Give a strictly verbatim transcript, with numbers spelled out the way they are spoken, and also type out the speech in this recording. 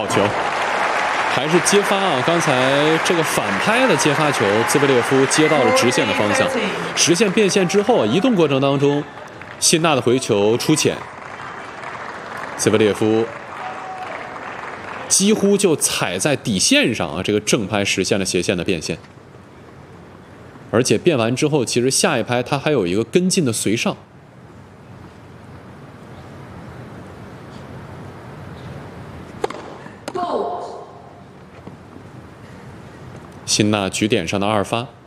球，还是接发啊！刚才这个反拍的接发球，兹维列夫接到了直线的方向，实线变线之后，移动过程当中，辛纳的回球出浅，兹维列夫几乎就踩在底线上啊！这个正拍实现了斜线的变线，而且变完之后，其实下一拍他还有一个跟进的随上。辛纳局点上的二发。